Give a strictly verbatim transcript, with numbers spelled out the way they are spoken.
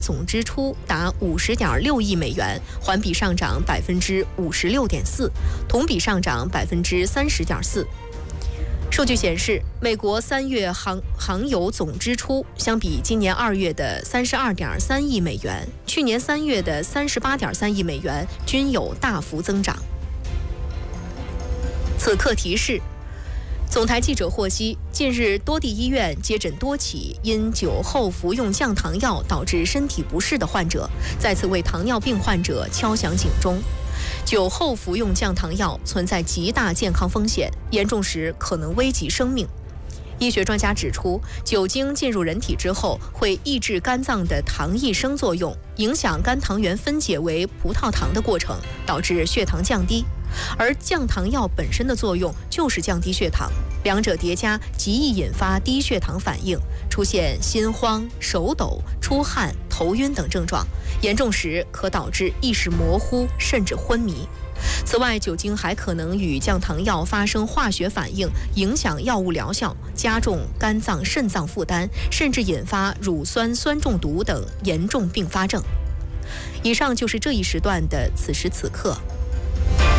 总支出达五十点六亿美元，环比上涨百分之五十六点四，同比上涨百分之三十点四。数据显示，美国三月航航油总支出相比今年二月的三十二点三亿美元，去年三月的三十八点三亿美元均有大幅增长。此刻提示。总台记者获悉，近日多地医院接诊多起因酒后服用降糖药导致身体不适的患者，再次为糖尿病患者敲响警钟。酒后服用降糖药存在极大健康风险，严重时可能危及生命。医学专家指出，酒精进入人体之后会抑制肝脏的糖异生作用，影响肝糖原分解为葡萄糖的过程，导致血糖降低。而降糖药本身的作用就是降低血糖，两者叠加极易引发低血糖反应，出现心慌、手抖、出汗、头晕等症状，严重时可导致意识模糊甚至昏迷。此外，酒精还可能与降糖药发生化学反应，影响药物疗效，加重肝脏、肾脏负担，甚至引发乳酸酸中毒等严重并发症。以上就是这一时段的此时此刻。